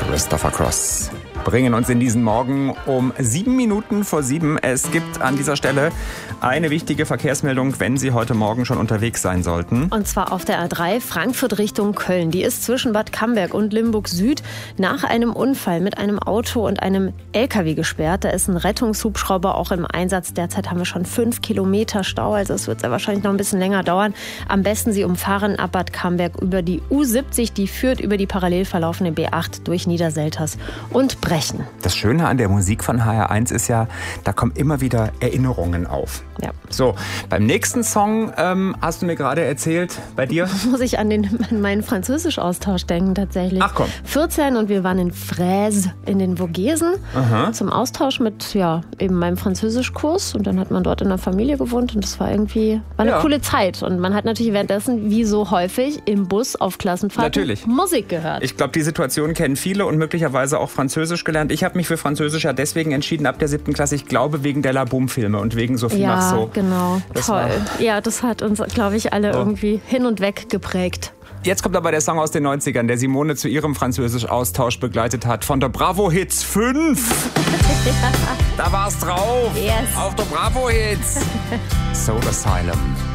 Christopher Cross bringen uns in diesen Morgen um 7 Minuten vor 7. Es gibt an dieser Stelle eine wichtige Verkehrsmeldung, wenn Sie heute Morgen schon unterwegs sein sollten. Und zwar auf der A3 Frankfurt Richtung Köln. Die ist zwischen Bad Camberg und Limburg Süd nach einem Unfall mit einem Auto und einem LKW gesperrt. Da ist ein Rettungshubschrauber auch im Einsatz. Derzeit haben wir schon 5 Kilometer Stau, also es wird sehr wahrscheinlich noch ein bisschen länger dauern. Am besten Sie umfahren ab Bad Camberg über die U70, die führt über die parallel verlaufende B8 durch Niederselters und Brechen. Das Schöne an der Musik von HR1 ist ja, da kommen immer wieder Erinnerungen auf. Ja. So, beim nächsten Song hast du mir gerade erzählt, bei dir? Muss ich an meinen Französisch-Austausch denken tatsächlich. Ach komm. 14 und wir waren in Fräse in den Vogesen zum Austausch mit eben meinem Französischkurs und dann hat man dort in der Familie gewohnt und das war eine coole Zeit und man hat natürlich währenddessen, wie so häufig, im Bus auf Klassenfahrten Musik gehört. Ich glaube, die Situation kennen viele und möglicherweise auch Französisch gelernt. Ich habe mich für Französisch ja deswegen entschieden ab der 7. Klasse, ich glaube wegen der La Boom-Filme und wegen Sophie Marceau. Ja, genau. Toll. Ja, das hat uns, glaube ich, alle irgendwie hin und weg geprägt. Jetzt kommt aber der Song aus den 90ern, der Simone zu ihrem Französisch-Austausch begleitet hat. Von der Bravo Hits 5. Da war's drauf. Yes. Auf der Bravo Hits. Soul Asylum.